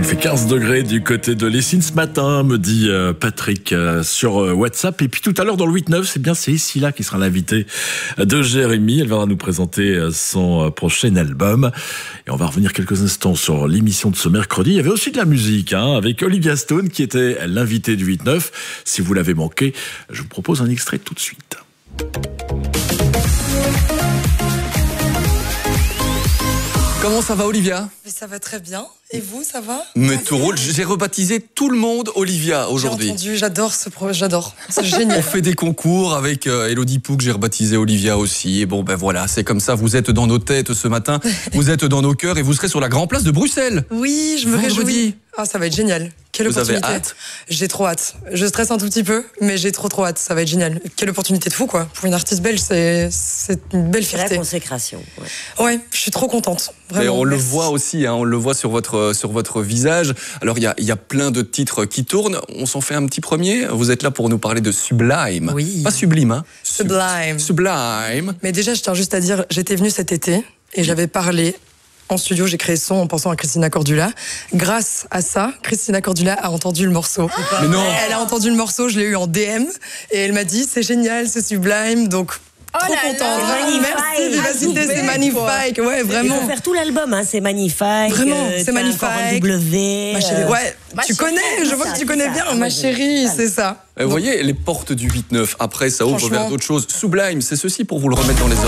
fait 15 degrés du côté de Lessines ce matin, me dit Patrick sur WhatsApp. Et puis tout à l'heure dans le 8-9, c'est Esila qui sera l'invitée de Jérémy. Elle viendra nous présenter son prochain album. Et on va revenir quelques instants sur l'émission de ce mercredi. Il y avait aussi de la musique avec Olivia Stone qui était l'invitée du 8-9. Si vous l'avez manqué, je vous propose un extrait tout de suite. Comment ça va, Olivia? Mais ça va très bien. Et vous, ça va? Mais tout roule. J'ai rebaptisé tout le monde Olivia aujourd'hui. J'ai entendu, j'adore. C'est génial. On fait des concours avec Elodie Pou, que j'ai rebaptisé Olivia aussi. Et bon, ben voilà, c'est comme ça. Vous êtes dans nos têtes ce matin, vous êtes dans nos cœurs et vous serez sur la Grande Place de Bruxelles. Oui, je me réjouis. Ah, ça va être génial. Quelle opportunité. Vous avez hâte? J'ai trop hâte. Je stresse un tout petit peu, mais j'ai trop hâte. Ça va être génial. Quelle opportunité de fou, quoi. Pour une artiste belge, c'est une belle fierté. La consécration. Ouais, je suis trop contente. Vraiment. Et on le voit aussi, on le voit sur votre visage. Alors, il y a plein de titres qui tournent. On s'en fait un petit premier. Vous êtes là pour nous parler de Sublime. Oui. Pas Sublime, hein. Sublime. Sublime. Mais déjà, je tiens juste à dire, j'étais venue cet été et j'avais parlé. En studio, j'ai créé ce son en pensant à Christina Cordula. Grâce à ça, Christina Cordula a entendu le morceau. Mais non. Elle a entendu le morceau, je l'ai eu en DM et elle m'a dit c'est génial, c'est sublime, donc trop contente. Merci Vivacité, c'est magnifique. Ouais, vraiment. Il faut faire tout l'album, c'est magnifique. Vraiment, c'est magnifique. W. Ma chérie, ouais, tu connais, je vois que tu connais bien, ma chérie, c'est ça. Vous voyez, les portes du 8-9, après ça ouvre vers d'autres choses. Sublime, c'est ceci pour vous le remettre dans les oreilles.